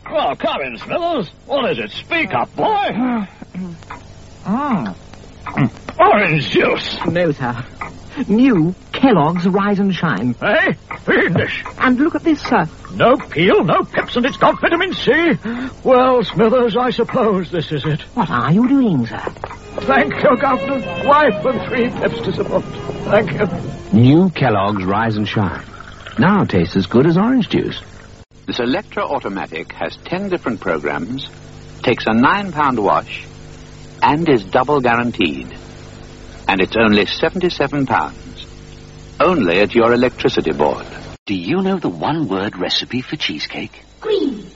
Well, come in, Smithers. What is it? Speak up, boy. Orange juice. No, sir. New Kellogg's Rise and Shine. Eh? Fiendish. And look at this, sir. No peel, no pips, and it's got vitamin C. Well, Smithers, I suppose this is it. What are you doing, sir? Thank you, Governor. Wife and 3 pips to support. Thank you. New Kellogg's Rise and Shine. Now tastes as good as orange juice. This Electra Automatic has 10 different programs, takes a £9 wash, and is double guaranteed. And it's only £77. Only at your electricity board. Do you know the one-word recipe for cheesecake? Green.